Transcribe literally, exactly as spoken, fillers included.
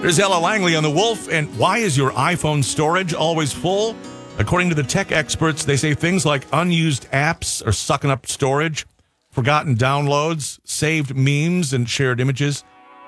There's Ella Langley on The Wolf. And why is your iPhone storage always full? According to the tech experts, they say things like unused apps are sucking up storage, forgotten downloads, saved memes, and shared images.